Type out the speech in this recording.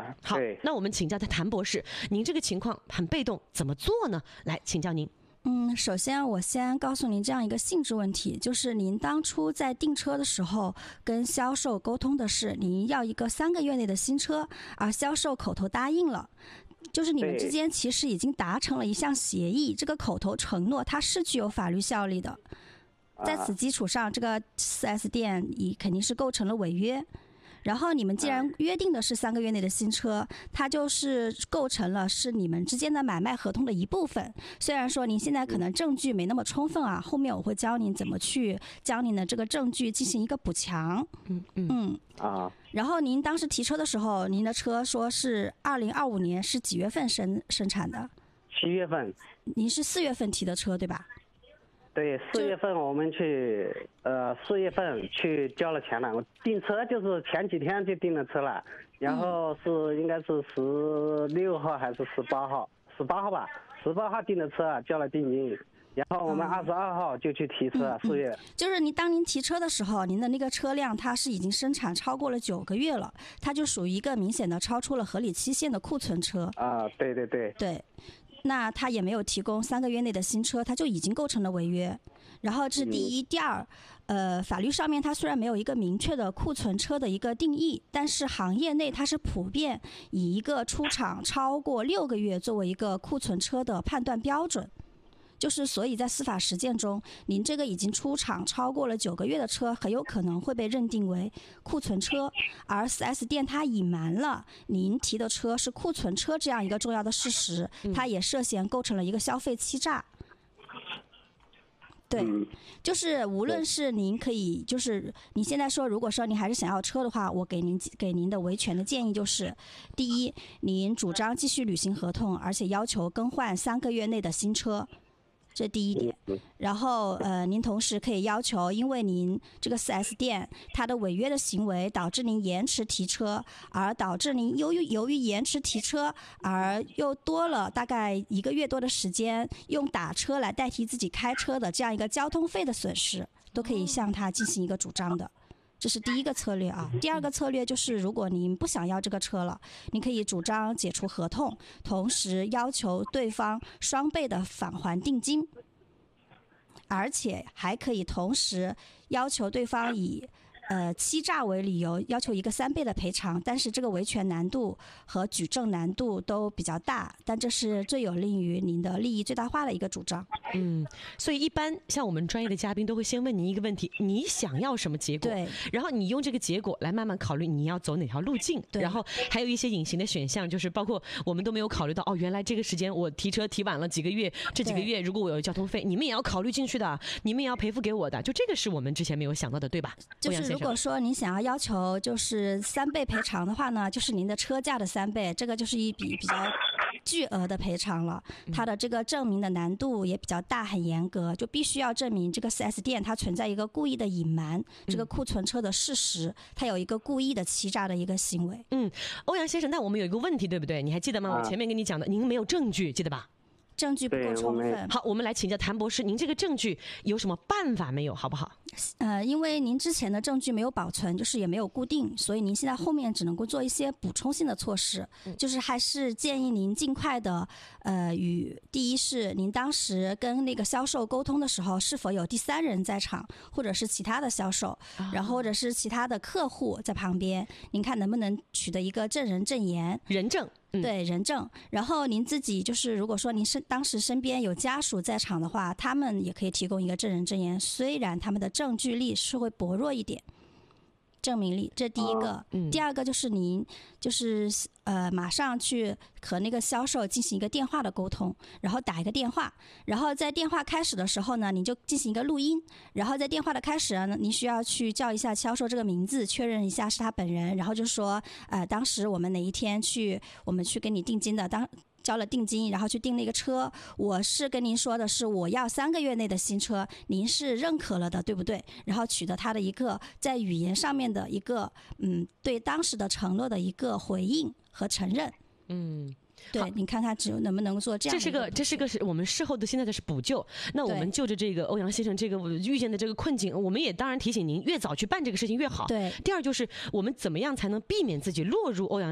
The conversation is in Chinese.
的。 好，那我们请教谭博士，您这个情况很被动，怎么做呢？来请教您。 首先我先告诉您这样一个性质问题，就是您当初在订车的时候跟销售沟通的是您要一个3个月内的新车，而销售口头答应了，就是你们之间其实已经达成了一项协议，这个口头承诺它是具有法律效力的，在此基础上这个 4S 店肯定是构成了违约。然后你们既然约定的是3个月内的新车，它就是构成了是你们之间的买卖合同的一部分。虽然说您现在可能证据没那么充分啊，后面我会教您怎么去将您的这个证据进行一个补强。然后您当时提车的时候，您的车说是2025年是几月份生产的 ？7月份。 您是4月份提的车对吧？ 对，4月份我们去，4月份去交了钱了。我订车就是前几天就订了车了，然后应该是16号还是18号？18号吧，18号订的车，交了定金。然后我们22号就去提车，4月。 就是当您提车的时候，您的那个车辆它是已经生产超过了9个月了，它就属于一个明显的超出了合理期限的库存车。 对对对。 对。那他也没有提供3个月内的新车，他就已经构成了违约。然后这是第一，第二，法律上面它虽然没有一个明确的库存车的一个定义，但是行业内它是普遍以一个出厂超过6个月作为一个库存车的判断标准。就是所以在司法实践中，您这个已经出厂超过了9个月的车，很有可能会被认定为库存车，而 4S 店它隐瞒了您提的车是库存车这样一个重要的事实，它也涉嫌构成了一个消费欺诈。对，就是无论是您可以，就是你现在说，如果说您还是想要车的话，我给您的维权的建议就是：第一，您主张继续履行合同，而且要求更换3个月内的新车。这第一点，然后您同时可以要求，因为您这个 4S 店它的违约的行为导致您延迟提车，而导致您由于延迟提车而又多了大概1个月多的时间用打车来代替自己开车的这样一个交通费的损失，都可以向他进行一个主张的。这是第一个策略啊。第二个策略就是，如果您不想要这个车了，您可以主张解除合同，同时要求对方双倍的返还定金，而且还可以同时要求对方以欺诈为理由，要求一个3倍的赔偿，但是这个维权难度和举证难度都比较大，但这是最有利于您的利益最大化的一个主张。 所以一般像我们专业的嘉宾都会先问您一个问题：你想要什么结果？ 对， 然后你用这个结果来慢慢考虑你要走哪条路径。然后还有一些隐形的选项，就是包括我们都没有考虑到，原来这个时间我提车提晚了几个月，这几个月如果我有交通费，你们也要考虑进去的，你们也要赔付给我的，就这个是我们之前没有想到的，对吧？ 就是如果说您想要求就是3倍赔偿的话呢，就是您的车价的3倍，这个就是一笔比较巨额的赔偿了。它的这个证明的难度也比较大，很严格，就必须要证明这个 4S 店它存在一个故意的隐瞒这个库存车的事实，它有一个故意的欺诈的一个行为。 欧阳先生，那我们有一个问题，对不对？你还记得吗？我前面跟你讲的，您没有证据，记得吧？ 证据不够充分。 好，我们来请教谭博士，您这个证据有什么办法没有，好不好？ 因为您之前的证据没有保存，就是也没有固定，所以您现在后面只能够做一些补充性的措施，就是还是建议您尽快的，第一是您当时跟那个销售沟通的时候，是否有第3人在场，或者是其他的销售，然后或者是其他的客户在旁边，您看能不能取得一个证人证言， 人证。 对，人证。然后您自己就是，如果说您当时身边有家属在场的话，他们也可以提供一个证人证言，虽然他们的证据力是会薄弱一点，证明力，这第一个。第二个就是您就是马上去和那个销售进行一个电话的沟通，然后打一个电话，然后在电话开始的时候呢，你就进行一个录音，然后在电话的开始呢，您需要去叫一下销售这个名字，确认一下是他本人，然后就说当时我们哪一天我们去给你定金的，交了定金，然后去订那个车，我是跟您说的是我要3个月内的新车，您是认可了的，对不对？然后取得他的一个在语言上面的一个对当时的承诺的一个回应和承认。对，你看他能不能做这样的一个。 这是个我们事后的现在的是补救。那我们就着这个欧阳先生这个遇见的这个困境，我们也当然提醒您越早去办这个事情越好。 对。 第二就是我们怎么样才能避免自己落入欧阳